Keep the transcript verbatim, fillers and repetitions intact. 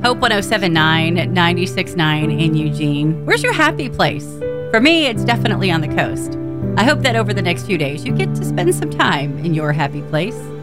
Hope one oh seven point nine, ninety-six point nine in Eugene. Where's your happy place? For me, it's definitely on the coast. I hope that over the next few days you get to spend some time in your happy place.